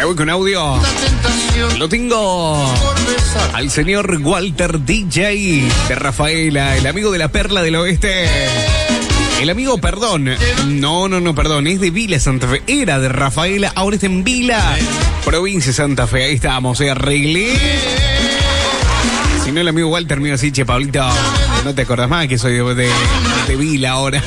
voy con audio. Lo tengo al señor Walter DJ de Rafaela, el amigo de la Perla del Oeste. El amigo, perdón. No, perdón. Es de Vila, Santa Fe. Era de Rafaela, ahora está en Vila, provincia de Santa Fe. Ahí estamos, arreglé. Si no, el amigo Walter me iba así, che, Pablito, no te acordás más que soy de Vila ahora.